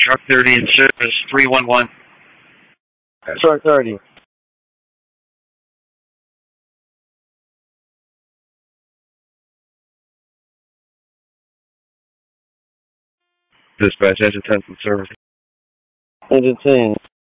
Truck 30 in service, 311. Truck 30. Dispatch, engine 10 in service. Engine 10.